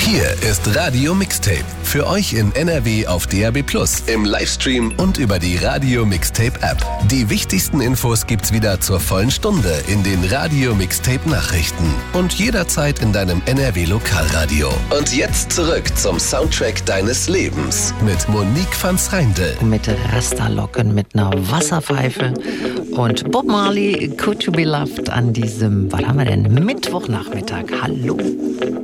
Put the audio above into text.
Hier ist Radio Mixtape. Für euch in NRW auf DAB+, im Livestream und über die Radio Mixtape App. Die wichtigsten Infos gibt's wieder zur vollen Stunde in den Radio Mixtape Nachrichten und jederzeit in deinem NRW Lokalradio. Und jetzt zurück zum Soundtrack deines Lebens mit Monique van Zwijndel. Mit Rasterlocken, mit einer Wasserpfeife und Bob Marley, Could You Be Loved an diesem, was haben wir denn, Mittwochnachmittag. Hallo.